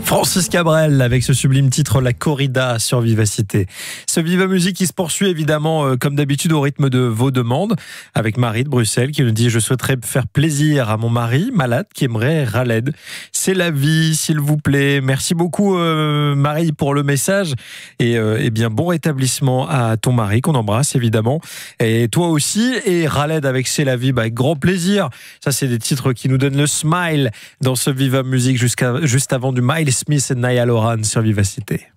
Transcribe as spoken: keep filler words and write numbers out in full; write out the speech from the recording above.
Francis Cabrel avec ce sublime titre La Corrida sur Vivacité. Ce Viva Musique qui se poursuit évidemment euh, comme d'habitude au rythme de vos demandes avec Marie de Bruxelles qui nous dit: je souhaiterais faire plaisir à mon mari malade qui aimerait Raled. C'est la vie, s'il vous plaît. Merci beaucoup euh, Marie pour le message et, euh, et bien bon rétablissement à ton mari qu'on embrasse évidemment et toi aussi. Et Raled avec C'est la vie, bah, avec grand plaisir. Ça c'est des titres qui nous donnent le smile dans ce Viva Musique jusqu'à juste avant du Miles Smith et Niall Horan sur Vivacité.